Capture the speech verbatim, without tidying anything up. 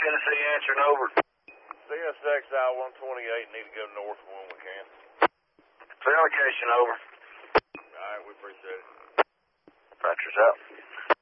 Tennessee answering over. C S X I one twenty-eight, need to go north when we can. Fair location over. All right, we appreciate it. Patcher's out.